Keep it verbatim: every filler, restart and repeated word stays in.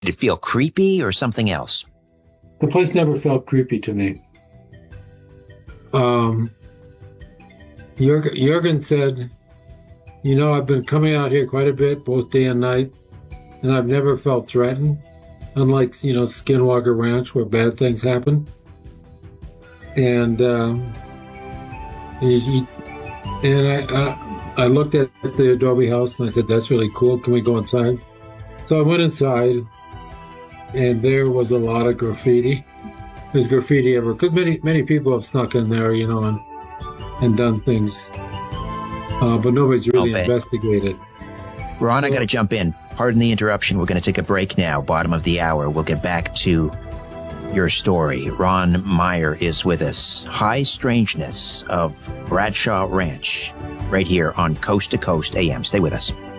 it feel creepy or something else? The place never felt creepy to me. Um, Jurgen, Jurgen said, you know, I've been coming out here quite a bit, both day and night, and I've never felt threatened, unlike, you know, Skinwalker Ranch where bad things happen. And um, he, he, and I, I, I looked at the adobe house and I said, that's really cool. Can we go inside? So I went inside, and there was a lot of graffiti. There's graffiti everywhere, because many many people have snuck in there, you know, and and done things, uh, but nobody's really investigated. Ron, so, I got to jump in. Pardon the interruption. We're going to take a break now, bottom of the hour. We'll get back to your story. Ron Meyer is with us. High Strangeness of Bradshaw Ranch, right here on Coast to Coast A M. Stay with us.